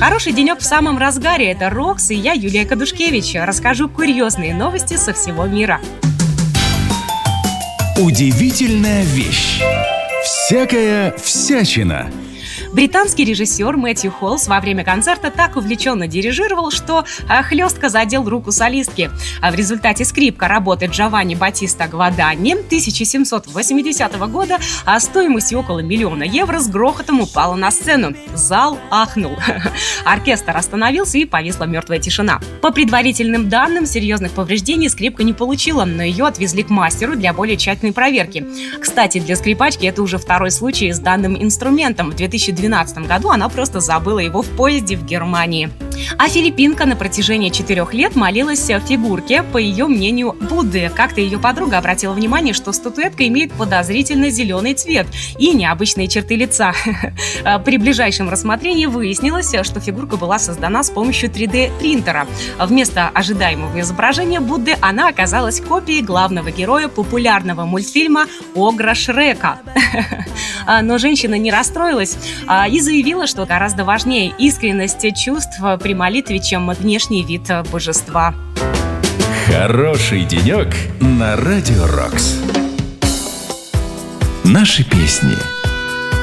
Хороший денек в самом разгаре. Это Рокс и я, Юлия Кадушкевич. Расскажу курьезные новости со всего мира. Удивительная вещь. Всякая всячина. Британский режиссер Мэтью Холлс во время концерта так увлеченно дирижировал, что хлестко задел руку солистки. В результате скрипка работы Джованни Батиста Гвадани 1780 года стоимостью около 1 000 000 евро с грохотом упала на сцену. Зал ахнул. Оркестр остановился и повисла мертвая тишина. По предварительным данным, серьезных повреждений скрипка не получила, но ее отвезли к мастеру для более тщательной проверки. Кстати, для скрипачки это уже второй случай с данным инструментом. В 2012 году она просто забыла его в поезде в Германии. А филиппинка на протяжении 4 лет молилась фигурке, по ее мнению, Будды. Как-то ее подруга обратила внимание, что статуэтка имеет подозрительно зеленый цвет и необычные черты лица. При ближайшем рассмотрении выяснилось, что фигурка была создана с помощью 3D-принтера. Вместо ожидаемого изображения Будды она оказалась копией главного героя популярного мультфильма «Огра Шрека». Но женщина не расстроилась и заявила, что гораздо важнее искренность чувств при молитве, чем внешний вид божества. Хороший денек на Радио Рокс. Наши песни.